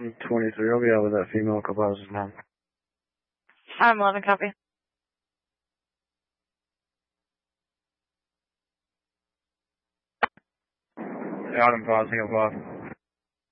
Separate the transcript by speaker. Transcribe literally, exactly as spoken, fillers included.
Speaker 1: twenty-three, I'll be out with that female composite now.
Speaker 2: I'm eleven, copy.
Speaker 1: Out and pausing up off.